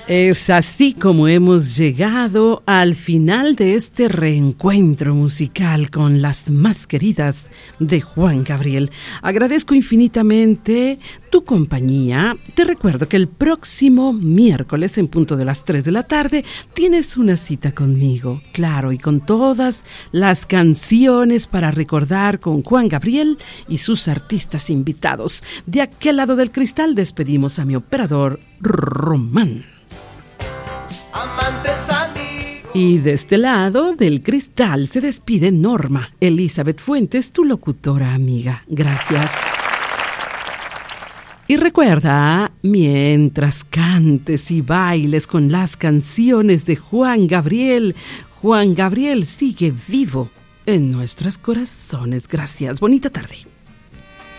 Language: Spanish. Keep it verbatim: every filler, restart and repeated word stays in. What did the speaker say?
Es así como hemos llegado al final de este reencuentro musical con las más queridas de Juan Gabriel. Agradezco infinitamente tu compañía. Te recuerdo que el próximo miércoles en punto de las tres de la tarde tienes una cita conmigo, claro, y con todas las canciones para recordar con Juan Gabriel y sus artistas invitados. De aquel lado del cristal despedimos a mi operador Román. Y de este lado del cristal se despide Norma Elizabeth Fuentes, tu locutora amiga. Gracias. Y recuerda, mientras cantes y bailes con las canciones de Juan Gabriel, Juan Gabriel sigue vivo en nuestros corazones. Gracias. Bonita tarde.